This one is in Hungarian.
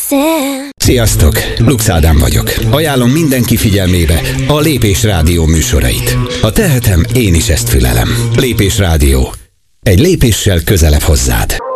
Sziasztok! Lux Ádám vagyok. Ajánlom mindenki figyelmébe a Lépés Rádió műsorait. Ha tehetem, én is ezt fülelem. Lépés Rádió. Egy lépéssel közelebb hozzád.